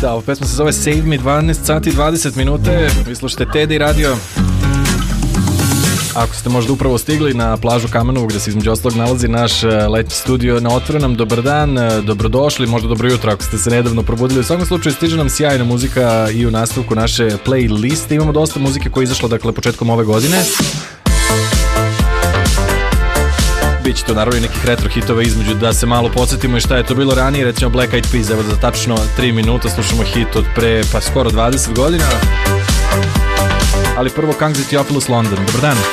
Da, ova pesma se zove Save Me, 12 sati 20 minute. Vi slušate Teddy Radio. Ako ste možda upravo stigli na plažu Kamenovu gde se između ostalog nalazi naš letnji studio na otvorenom, dobar dan, dobrodošli, možda dobro jutro ako ste se nedavno probudili. U svakom slučaju stiže nam sjajna muzika i u nastavku naše playliste. Imamo dosta muzike koja je izašla dakle početkom ove godine. Biće to naravno i nekih retro hitova između da se malo podsjetimo i šta je to bilo ranije. Recimo Black Eyed Peas, evo za tačno 3 minuta slušamo hit od pre pa skoro 20 godina. Ali prvo Kangzi Theophilus London. Dobar dan.